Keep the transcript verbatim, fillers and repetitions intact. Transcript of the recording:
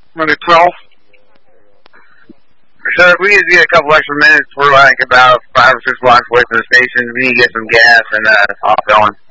Monday twelve. So we need to get a couple extra minutes. We're like about five or six blocks away from the station. We need to get some gas and uh, off going.